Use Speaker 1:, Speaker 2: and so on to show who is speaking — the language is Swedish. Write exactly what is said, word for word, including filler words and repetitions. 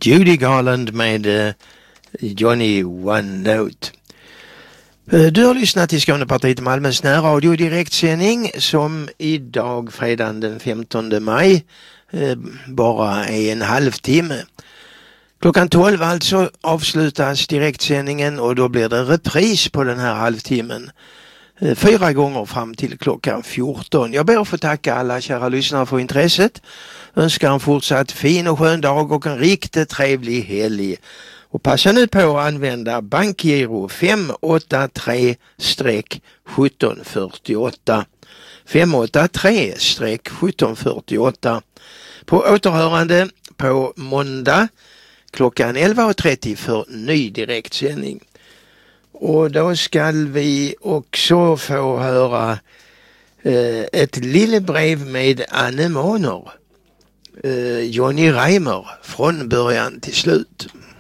Speaker 1: Judy Garland med uh, Johnny One Note. Uh, du har lyssnat till Skånepartiet Malmös närradio direktsändning som idag fredagen den femtonde maj uh, bara är en halvtimme. Klockan tolv alltså avslutas direktsändningen och då blir det repris på den här halvtimmen. Fyra gånger fram till klockan fjorton. Jag ber att få tacka alla kära lyssnare för intresset. Önskar en fortsatt fin och skön dag och en riktigt trevlig helg. Och passa nu på att använda bankgiro fem åtta tre sjutton fyrtioåtta. fem åtta tre sjutton fyrtioåtta. På återhörande på måndag klockan elva trettio för ny direktsändning. Och då ska vi också få höra eh, ett lillebrev med Anne Måner. Eh, Johnny Reimer från början till slut.